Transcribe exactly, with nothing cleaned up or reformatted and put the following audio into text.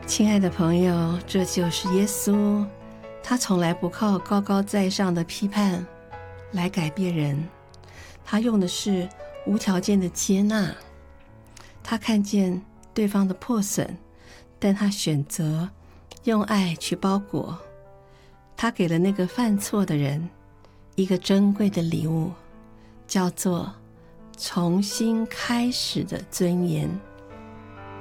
亲爱的朋友，这就是耶稣，他从来不靠高高在上的批判来改变人，他用的是无条件的接纳。他看见对方的破损，但他选择用爱去包裹。他给了那个犯错的人一个珍贵的礼物，叫做重新开始的尊严。